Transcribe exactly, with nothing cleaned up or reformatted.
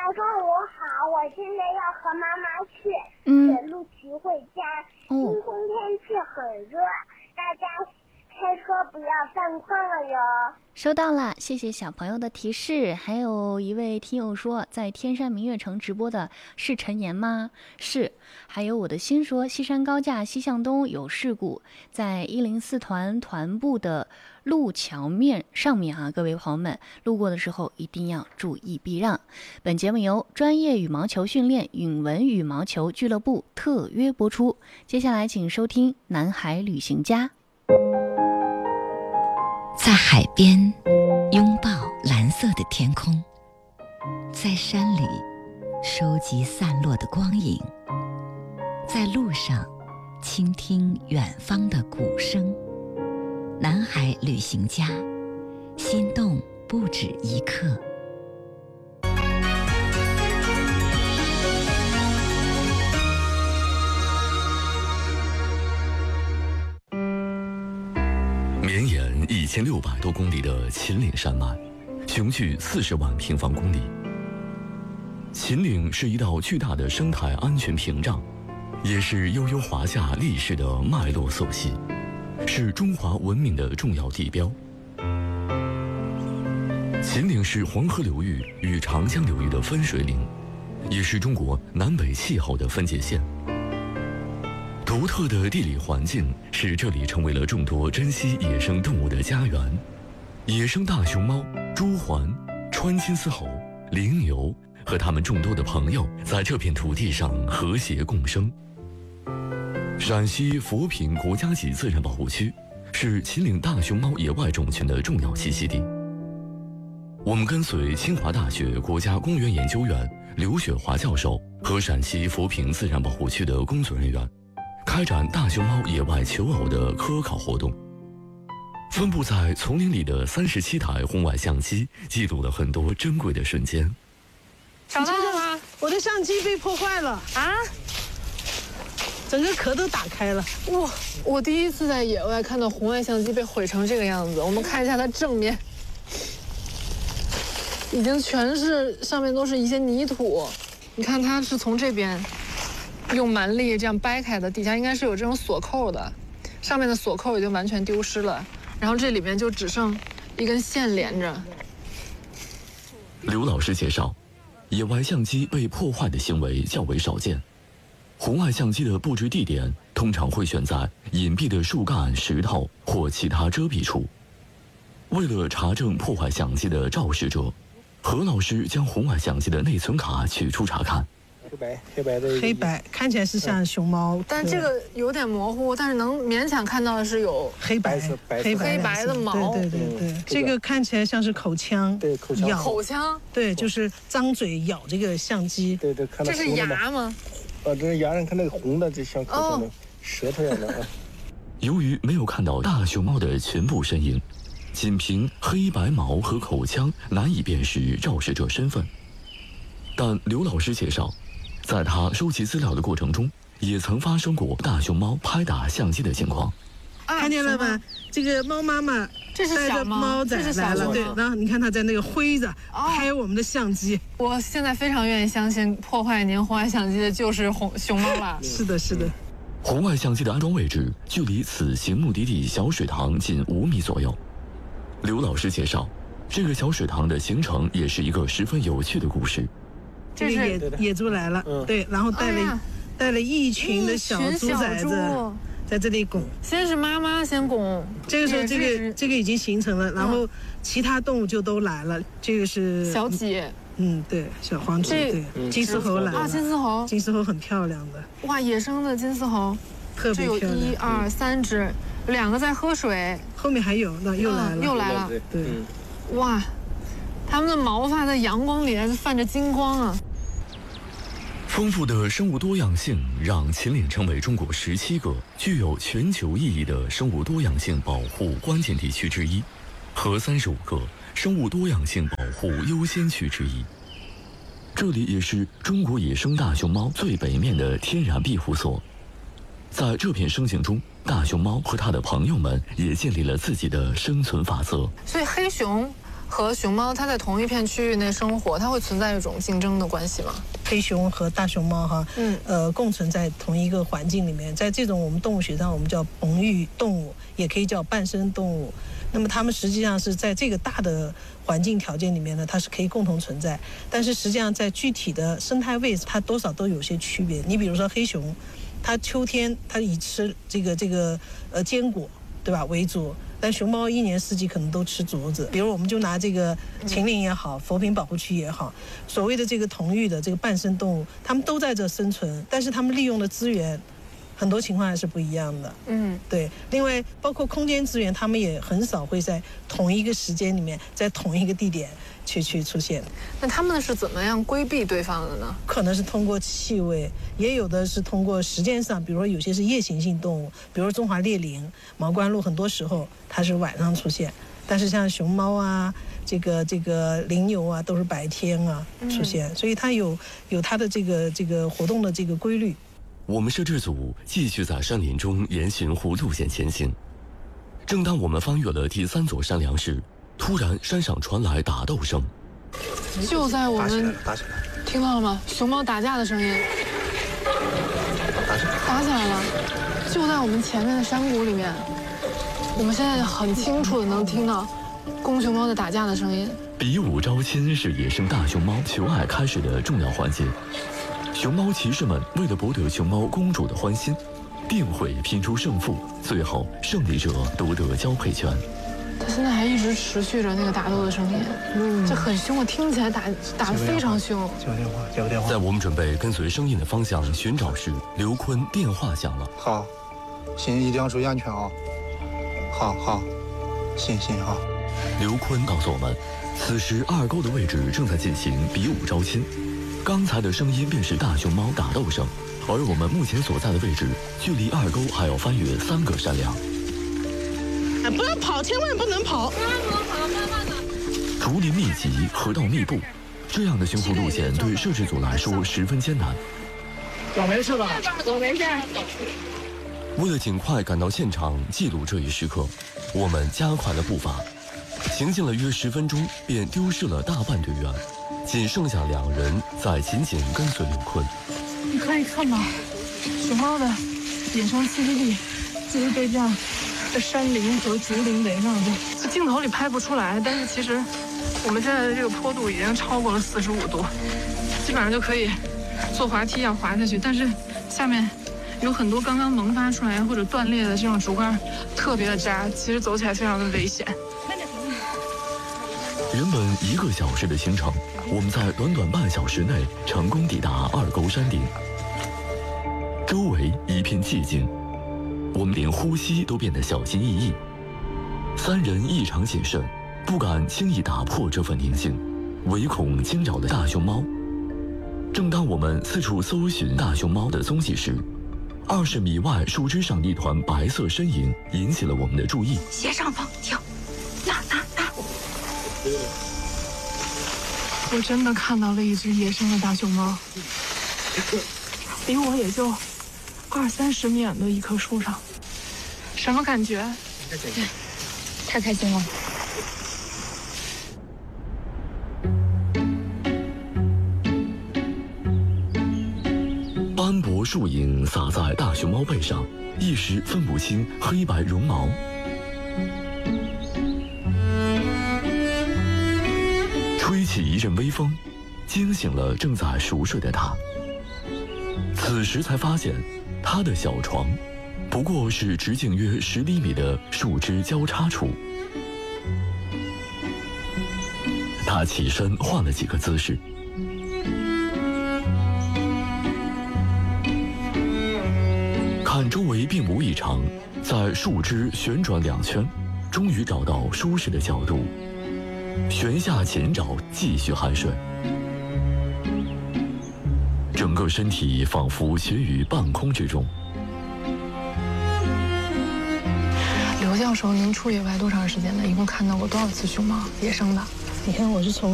中午好，我现在要和妈妈去铁路集会家。今天天气很热，大家开车不要犯困了哟。 收到了，谢谢小朋友的提示。还有一位听友说，在天山明月城直播的是陈岩吗？是。还有我的心说，西山高架西向东有事故，在一零四团团部的路桥面上面啊，各位朋友们路过的时候一定要注意避让。本节目由专业羽毛球训练允文羽毛球俱乐部特约播出。接下来请收听南海旅行家。 在海边拥抱蓝色的天空，在山里收集散落的光影，在路上倾听远方的鼓声。南海旅行家，心动不止一刻。 绵延一千六百多公里的秦岭山脉，雄踞四十万平方公里。秦岭是一道巨大的生态安全屏障，也是悠悠华夏历史的脉络所系，是中华文明的重要地标。秦岭是黄河流域与长江流域的分水岭，也是中国南北气候的分界线。独特的地理环境使这里成为了众多珍稀野生动物的家园。野生大熊猫、朱鹮、川金丝猴、羚牛和他们众多的朋友在这片土地上和谐共生。陕西扶贫国家级自然保护区是秦岭大熊猫野外种群的重要栖息地。我们跟随清华大学国家公园研究员刘雪华教授和陕西扶贫自然保护区的工作人员，开展大熊猫野外求偶的科考活动。分布在丛林里的三十七台红外相机记录了很多珍贵的瞬间。 找到了吗？我的相机被破坏了啊！整个壳都打开了。 哇！我第一次在野外看到红外相机被毁成这个样子。我们看一下它正面，已经全是上面都是一些泥土。你看它是从这边用蛮力这样掰开的，底下应该是有这种锁扣的，上面的锁扣已经完全丢失了，然后这里面就只剩一根线连着。 刘老师介绍，野外相机被破坏的行为较为少见，红外相机的布置地点通常会选在隐蔽的树干、石头或其他遮蔽处。为了查证破坏相机的肇事者，何老师将红外相机的内存卡取出查看。 黑白黑白的黑白看起来是像熊猫， 但这个有点模糊，但是能勉强看到的是有黑白黑白黑白的毛。 对对对对，这个看起来像是口腔， 对口腔咬口腔， 对，就是张嘴咬这个相机。 对对，看到这是牙吗？ 啊，这是牙上看那个红的，就像口腔的舌头一样的啊。 由于没有看到大熊猫的全部身影，仅凭黑白毛和口腔难以辨识肇事者身份。但刘老师介绍，在他收集资料的过程中，也曾发生过大熊猫拍打相机的情况。 看见了吧？这个猫妈妈这是带着猫仔来了，对，然后你看它在那个挥着拍我们的相机。 我现在非常愿意相信破坏您红外相机的就是红熊猫了。 是的，是的。 红外相机的安装位置距离此行目的地小水塘仅五米左右。刘老师介绍，这个小水塘的形成也是一个十分有趣的故事。 这个野野猪来了，对，然后带了、哎、带了一群的小猪崽子在这里拱。 先是妈妈先拱， 这个时候这个这个已经形成了，然后其他动物就都来了。这个是小几， 嗯，对，小黄猪，对，金丝猴来了。 啊，金丝猴， 金丝猴很漂亮的。 哇，野生的金丝猴， 特别漂亮。 这有一二三只，两个在喝水， 后面还有，那又来了， 又来了， 对， 哇。它们的毛发在阳光里还泛着金光啊！ 丰富的生物多样性让秦岭成为中国十七个具有全球意义的生物多样性保护关键地区之一，和三十五个生物多样性保护优先区之一。这里也是中国野生大熊猫最北面的天然庇护所。在这片生境中，大熊猫和它的朋友们也建立了自己的生存法则。 所以黑熊和熊猫它在同一片区域内生活，它会存在一种竞争的关系吗？ 黑熊和大熊猫哈，嗯，呃，共存在同一个环境里面，在这种我们动物学上我们叫棚育动物，也可以叫伴生动物。那么它们实际上是在这个大的环境条件里面呢，它是可以共同存在，但是实际上在具体的生态位置，它多少都有些区别。你比如说黑熊，它秋天它以吃这个这个呃坚果，对吧为主。但熊猫一年四季可能都吃竹子，比如我们就拿这个秦岭也好，佛坪保护区也好，所谓的这个同域的这个伴生动物，它们都在这生存，但是它们利用的资源很多情况还是不一样的。嗯，对。另外，包括空间资源，它们也很少会在同一个时间里面，在同一个地点去去出现。 那它们是怎么样规避对方的呢？ 可能是通过气味，也有的是通过时间上，比如说有些是夜行性动物，比如说中华猎羚、毛冠鹭，很多时候它是晚上出现，但是像熊猫啊、这个这个羚牛啊，都是白天啊出现，嗯、所以它有有它的这个这个活动的这个规律。 我们摄制组继续在山林中沿循弧路线前行。正当我们翻越了第三座山梁时，突然山上传来打斗声。 就在我们打起来，听到了吗？熊猫打架的声音，打起来，打起来了，就在我们前面的山谷里面。我们现在很清楚的能听到公熊猫的打架的声音。 比武招亲是野生大熊猫求爱开始的重要环节。熊猫骑士们为了博得熊猫公主的欢心，定会拼出胜负，最后胜利者夺得交配权。 他现在还一直持续着那个打斗的声音，嗯，这很凶啊，听起来打打得非常凶。 接个电话，接个电话。 在我们准备跟随声音的方向寻找时，刘坤电话响了。 好，行，一定要注意安全啊。好好，行行好。 刘坤告诉我们，此时二沟的位置正在进行比武招亲。刚才的声音便是大熊猫打斗声，而我们目前所在的位置距离二沟还要翻越三个山梁。 不要跑，千万不能跑！ 慢慢跑，慢慢的。 竹林密集，河道密布，这样的巡护路线对摄制组来说十分艰难。 我没事吧？ 我没事。 为了尽快赶到现场记录这一时刻，我们加快了步伐，行进了约十分钟，便丢失了大半队员。仅剩下两人在紧紧跟随刘坤。 你可以看到，熊猫的野生栖息地就是被这样的山林和竹林围上的。这镜头里拍不出来，但是其实我们现在的这个坡度已经超过了四十五度，基本上就可以坐滑梯一样滑下去。但是下面有很多刚刚萌发出来或者断裂的这种竹竿，特别的扎，其实走起来非常的危险。 原本一个小时的行程，我们在短短半小时内成功抵达二沟山顶。周围一片寂静，我们连呼吸都变得小心翼翼。三人异常谨慎，不敢轻易打破这份宁静，唯恐惊扰了大熊猫。正当我们四处搜寻大熊猫的踪迹时，二十米外树枝上一团白色身影引起了我们的注意。 斜上方，停，那那那。 我真的看到了一只野生的大熊猫，离我也就二三十米远的一棵树上，什么感觉？ 太开心了。 斑驳树影洒在大熊猫背上，一时分不清黑白绒毛。吹起一阵微风，惊醒了正在熟睡的他。此时才发现，他的小床不过是直径约十厘米的树枝交叉处。他起身换了几个姿势，看周围并无异常，在树枝旋转两圈，终于找到舒适的角度，旋下前爪，继续酣睡。整个身体仿佛悬于半空之中。 刘教授，您出野外多长时间了？一共看到过多少次熊猫？野生的？ 你看，我是从